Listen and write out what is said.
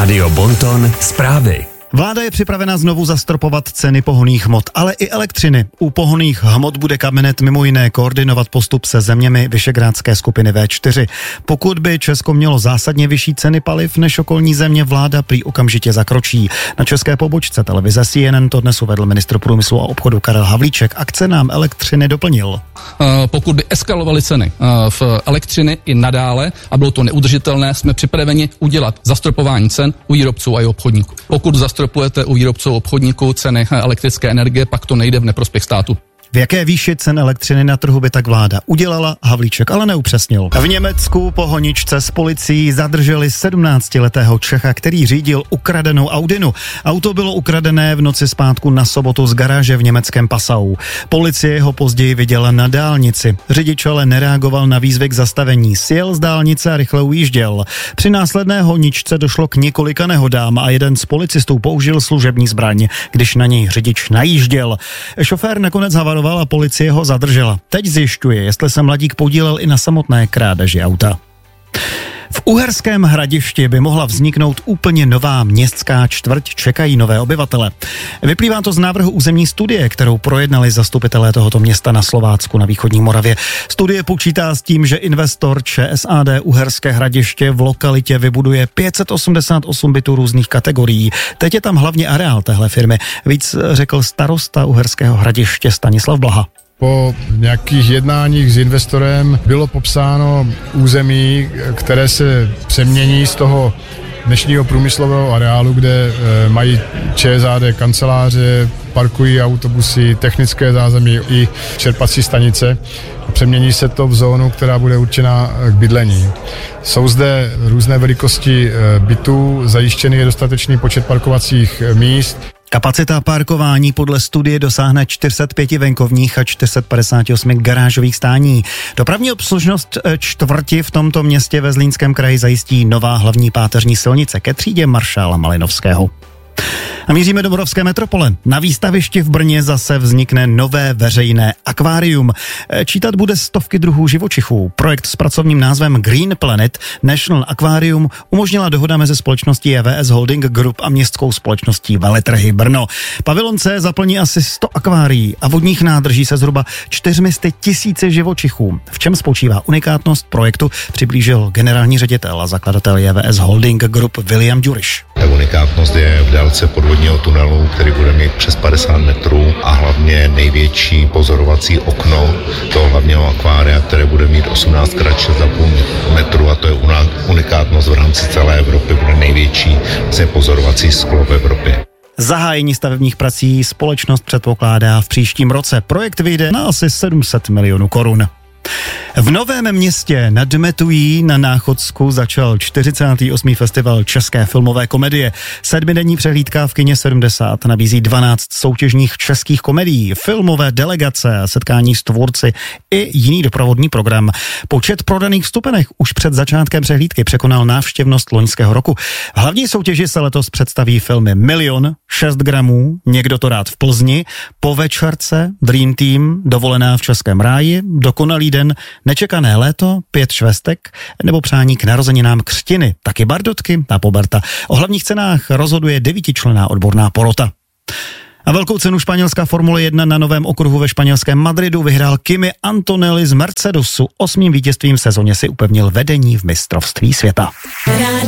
Rádio Bonton zprávy. Vláda je připravena znovu zastropovat ceny pohonných hmot, ale i elektřiny. U pohonných hmot bude kabinet mimo jiné koordinovat postup se zeměmi Visegrádské skupiny V4. Pokud by Česko mělo zásadně vyšší ceny paliv než okolní země, vláda prý okamžitě zakročí. Na české pobočce televize CNN to dnes uvedl ministr průmyslu a obchodu Karel Havlíček a k cenám elektřiny doplnil. Pokud by eskalovaly ceny v elektřiny i nadále a bylo to neudržitelné, jsme připraveni udělat zastropování cen u výrobců a i obchodníků. Pokud zastropujete u výrobců a obchodníků ceny elektrické energie, pak to nejde v neprospěch státu. V jaké výši cen elektřiny na trhu by tak vláda udělala, Havlíček ale neupřesnil. V Německu po honičce s policií zadrželi 17letého Čecha, který řídil ukradenou Audinu. Auto bylo ukradené v noci z pátku na sobotu z garáže v německém Passau. Policie ho později viděla na dálnici. Řidič ale nereagoval na výzvy k zastavení. Sjel z dálnice a rychle ujížděl. Při následné honičce došlo k několika nehodám a jeden z policistů použil služební zbraň, když na něj řidič najížděl. Šofér nakonec havaroval a policie ho zadržela. Teď zjišťuje, jestli se mladík podílel i na samotné krádeži auta. V Uherském Hradišti by mohla vzniknout úplně nová městská čtvrť, čekají nové obyvatele. Vyplývá to z návrhu územní studie, kterou projednali zastupitelé tohoto města na Slovácku na východní Moravě. Studie počítá s tím, že investor ČSAD Uherské Hradiště v lokalitě vybuduje 588 bytů různých kategorií. Teď je tam hlavně areál téhle firmy. Víc řekl starosta Uherského Hradiště Stanislav Blaha. Po nějakých jednáních s investorem bylo popsáno území, které se přemění z toho dnešního průmyslového areálu, kde mají ČSAD kanceláře, parkují autobusy, technické zázemí i čerpací stanice. Přemění se to v zónu, která bude určená k bydlení. Jsou zde různé velikosti bytů, zajištěný je dostatečný počet parkovacích míst. Kapacita parkování podle studie dosáhne 405 venkovních a 458 garážových stání. Dopravní obslužnost čtvrti v tomto městě ve Zlínském kraji zajistí nová hlavní páteřní silnice ke třídě maršála Malinovského. A míříme do moravské metropole. Na výstavišti v Brně zase vznikne nové veřejné akvárium. Čítat bude stovky druhů živočichů. Projekt s pracovním názvem Green Planet National Aquarium umožnila dohoda mezi společností EVS Holding Group a městskou společností Veletrhy Brno. Pavilon C zaplní asi 100 akvárií a vodních nádrží se zhruba 400 000 živočichů. V čem spočívá unikátnost projektu, přiblížil generální ředitel a zakladatel EVS Holding Group William Duriš. Ta unikátnost je v délce podvodního tunelu, který bude mít přes 50 metrů a hlavně největší pozorovací okno toho hlavního akvária, které bude mít 18x6,5 metru a to je unikátnost v rámci celé Evropy, bude největší pozorovací sklo v Evropě. Zahájení stavebních prací společnost předpokládá v příštím roce. Projekt vyjde na asi 700 milionů korun. V Novém Městě nad Metují na Náchodsku začal 48. festival české filmové komedie. 7denní přehlídka v kině 70 nabízí 12 soutěžních českých komedií, filmové delegace, setkání s tvůrci i jiný doprovodný program. Počet prodaných vstupenek už před začátkem přehlídky překonal návštěvnost loňského roku. V hlavní soutěži se letos představí filmy Milion, 6 gramů, Někdo to rád v Plzni, Po večerce, Dream Team, Dovolená v Českém ráji, Dokonalý den, Nečekané léto, 5 švestek nebo Přání k narozeninám křtiny, taky Bardotky a Poberta. O hlavních cenách rozhoduje 9členná odborná porota. A velkou cenu španělská Formule 1 na novém okruhu ve španělském Madridu vyhrál Kimi Antonelli z Mercedesu. 8. vítězstvím v sezóně si upevnil vedení v mistrovství světa.